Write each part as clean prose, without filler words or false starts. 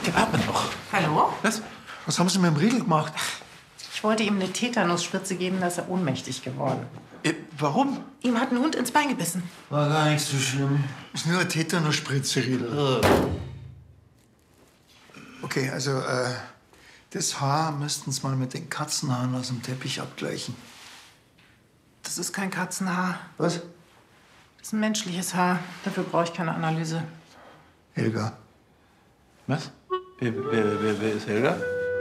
Der atmet noch. Hallo? Was haben Sie mit dem Riedel gemacht? Ich wollte ihm eine Tetanusspritze geben, da ist er ohnmächtig geworden. Warum? Ihm hat ein Hund ins Bein gebissen. War gar nicht so schlimm. Ist nur eine Tetanusspritze, Riedel. Okay, also das Haar müssten Sie mal mit den Katzenhaaren aus dem Teppich abgleichen. Das ist kein Katzenhaar. Was? Das ist ein menschliches Haar. Dafür brauche ich keine Analyse. Helga. Was? Wer ist Helga?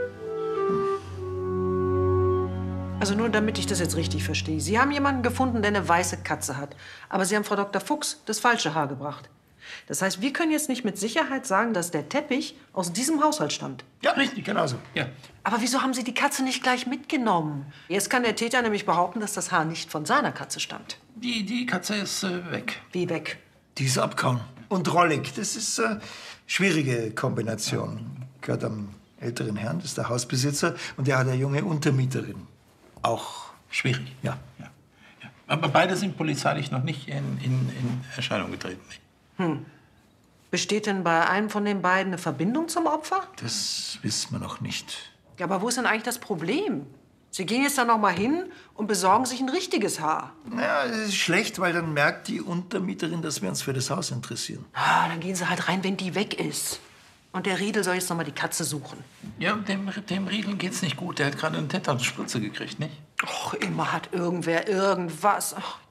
Also nur damit ich das jetzt richtig verstehe. Sie haben jemanden gefunden, der eine weiße Katze hat. Aber Sie haben Frau Dr. Fuchs das falsche Haar gebracht. Das heißt, wir können jetzt nicht mit Sicherheit sagen, dass der Teppich aus diesem Haushalt stammt. Ja, richtig, genauso. Ja. Aber wieso haben Sie die Katze nicht gleich mitgenommen? Jetzt kann der Täter nämlich behaupten, dass das Haar nicht von seiner Katze stammt. Die Katze ist weg. Wie weg? Die ist abgehauen. Und rollig. Das ist eine schwierige Kombination. Gehört am älteren Herrn, das ist der Hausbesitzer. Und der hat eine junge Untermieterin. Auch Schwierig. Ja. Ja. Aber beide sind polizeilich noch nicht in Erscheinung getreten. Besteht denn bei einem von den beiden eine Verbindung zum Opfer? das wissen wir noch nicht. Ja, aber wo ist denn eigentlich das Problem? Sie gehen jetzt da noch mal hin und besorgen sich ein richtiges Haar. Naja, das ist schlecht, weil dann merkt die Untermieterin, dass wir uns für das Haus interessieren. Ah, dann gehen Sie halt rein, wenn die weg ist. Und der Riedel soll jetzt noch mal die Katze suchen. Ja, dem Riedel geht's nicht gut. Der hat gerade eine Tetanusspritze gekriegt, nicht? Och, immer hat irgendwer irgendwas. Ach,